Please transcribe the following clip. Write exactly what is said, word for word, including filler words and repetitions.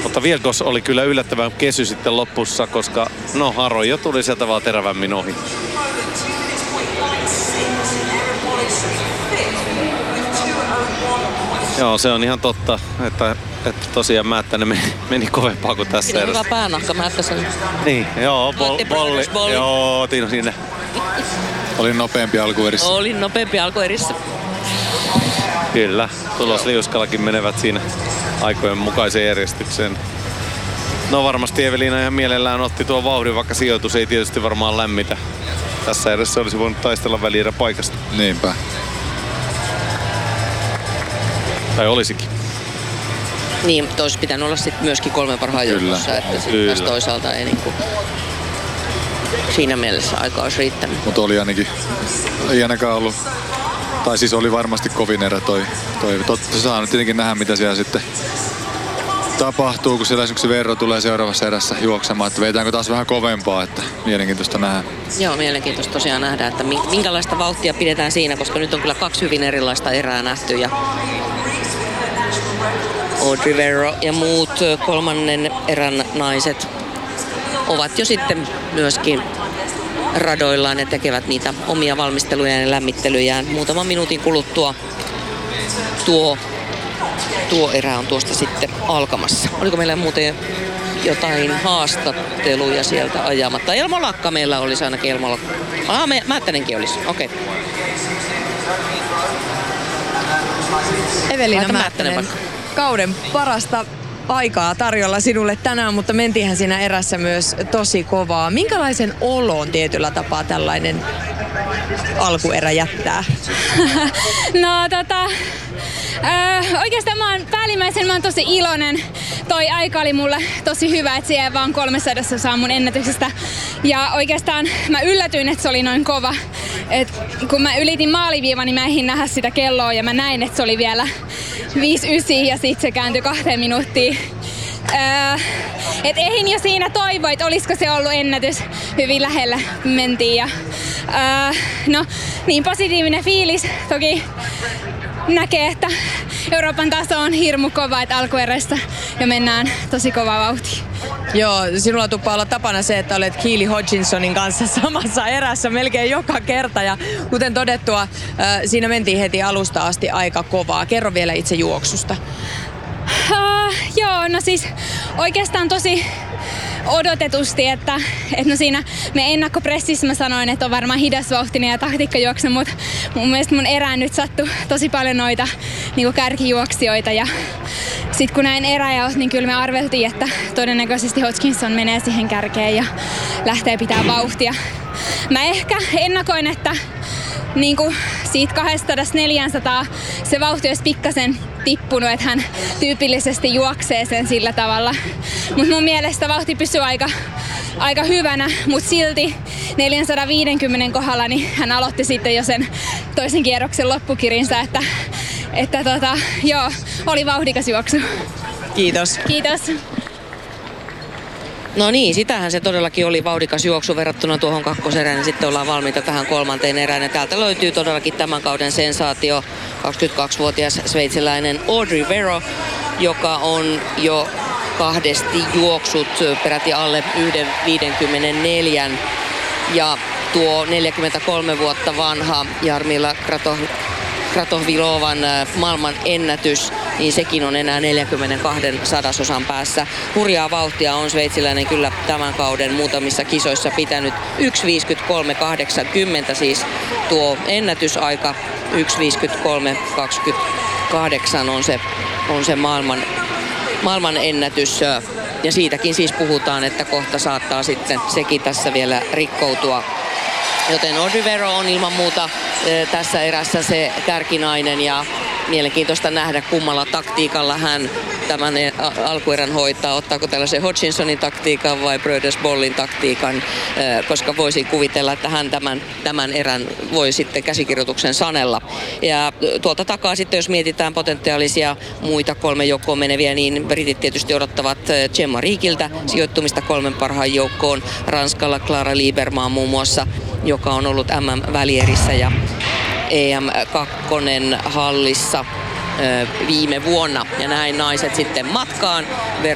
Mutta Vilkos oli kyllä yllättävän kesy sitten lopussa, koska no Harojo tuli sieltä vaan terävämmin ohi. Joo, se on ihan totta, että, että tosiaan Määttänen meni, meni kovempaa kuin tässä Siinä on erässä. hyvä päänahka Määttäsen. Niin, joo, bol, bolli. bolli. Joo, otin sinne. Oli nopeampi alkuerissä. Oli nopeampi alkuerissä. Kyllä, tulosliuskallakin menevät siinä aikojen mukaiseen järjestykseen. No varmasti Evelina ihan mielellään otti tuon vauhdin, vaikka sijoitus ei tietysti varmaan lämmitä. Tässä edessä olisi voinut taistella välierä paikasta. Niinpä. Tai olisikin. Niin, mutta olisi pitänyt olla sit myöskin kolmen parhaan joukossa, että sit taas toisaalta ei niinku siinä mielessä aikaa olisi riittänyt. Mutta oli ainakin, ei ainakaan ollut, tai siis oli varmasti kovin erä toi. toi. Totta saa nyt tietenkin nähdä, mitä siellä sitten tapahtuu, kun siellä esimerkiksi Verro tulee seuraavassa erässä juoksemaan, että veitäänkö taas vähän kovempaa, että mielenkiintoista nähdä. Joo, mielenkiintoista tosiaan nähdä, että minkälaista vauhtia pidetään siinä, koska nyt on kyllä kaksi hyvin erilaista erää nähty ja Audrey Verro ja muut kolmannen erän naiset ovat jo sitten myöskin radoillaan ja tekevät niitä omia valmistelujaan ja lämmittelyjään. Muutaman minuutin kuluttua tuo, tuo erä on tuosta sitten alkamassa. Oliko meillä muuten jotain haastatteluja sieltä ajamatta? Elmo Lakka meillä olisi ainakin Elmo Lakka. Ah, me, Määttänenkin olisi. Okei. Okay. Evelina Määttänen, kauden parasta aikaa tarjolla sinulle tänään, mutta mentiinhän siinä erässä myös tosi kovaa. Minkälaisen olon tietyllä tapaa tällainen alkuerä jättää? No tota, äh, oikeastaan mä oon päällimmäisen mä oon tosi iloinen. Toi aika oli mulle tosi hyvä, että siellä vaan kolmesataa saa mun ennätyksestä. Ja oikeastaan mä yllätyin, että se oli noin kova. Et kun mä ylitin maaliviivan, niin mä ehdin nähdä sitä kelloa ja mä näin, että se oli vielä viisi yhdeksän ja sit se kääntyi kahteen minuuttiin. Öö, et ehdin jo siinä toivoa, että olisiko se ollut ennätys. Hyvin lähellä mentiin. Ja, öö, no niin positiivinen fiilis. Toki näkee, että Euroopan taso on hirmu kova, että alkuerästä jo mennään tosi kovaa vauhtia. Joo, sinulla tuppaa olla tapana se, että olet Keely Hodgkinsonin kanssa samassa erässä melkein joka kerta. Ja kuten todettua, äh, siinä mentiin heti alusta asti aika kovaa. Kerro vielä itse juoksusta. Uh, joo, no siis oikeastaan tosi odotetusti, että, että no siinä me ennakkopressissä mä sanoin, että on varmaan hidasvauhtinen ja taktiikkajuoksu, mutta mun mielestä mun erään nyt sattui tosi paljon noita niin kuin kärkijuoksijoita ja sit kun näin eräjaot, niin kyllä me arveltiin, että todennäköisesti Hodgkinson menee siihen kärkeen ja lähtee pitää vauhtia. Mä ehkä ennakoin, että niin kuin siitä kaksisataa neljäsataa se vauhti olisi pikkasen tippunut, että hän tyypillisesti juoksee sen sillä tavalla. Mutta mun mielestä vauhti pysyy aika, aika hyvänä, mutta silti neljäsataaviisikymmentä kohdalla niin hän aloitti sitten jo sen toisen kierroksen loppukirinsa, että, että tota, joo, oli vauhdikas juoksu. Kiitos. Kiitos. No niin, sitähän se todellakin oli vauhdikas juoksu verrattuna tuohon kakkoserään ja sitten ollaan valmiita tähän kolmanteen erään. Ja täältä löytyy todellakin tämän kauden sensaatio, kaksikymmentäkaksivuotias sveitsiläinen Audrey Verro, joka on jo kahdesti juoksut peräti alle yksi viisikymmentäneljä. Ja tuo neljäkymmentäkolme vuotta vanha Jarmila Kratohvilovan maailman ennätys, niin sekin on enää neljäkymmentäkaksi sadasosan päässä. Hurjaa vauhtia on sveitsiläinen kyllä tämän kauden muutamissa kisoissa pitänyt. yksi viisikymmentäkolme kahdeksankymmentä siis tuo ennätysaika. yksi viisikymmentäkolme kaksikymmentäkahdeksan on se, on se maailman, maailman ennätys. Ja siitäkin siis puhutaan, että kohta saattaa sitten sekin tässä vielä rikkoutua. Joten Audrey Verro on ilman muuta e, tässä erässä se kärkinainen ja mielenkiintoista nähdä kummalla taktiikalla hän tämän alkuerän hoitaa. Ottaako tällaisen Hodgkinsonin taktiikan vai Bröders Bollin taktiikan, e, koska voisin kuvitella, että hän tämän, tämän erän voi sitten käsikirjoituksen sanella. Ja tuolta takaa sitten, jos mietitään potentiaalisia muita kolme joukkoon meneviä, niin britit tietysti odottavat Gemma Riekiltä sijoittumista kolmen parhaan joukkoon. Ranskalla Clara Lieberman muun muassa, joka on ollut M M-välierissä ja E M kaksi hallissa viime vuonna. Ja näin naiset sitten matkaan.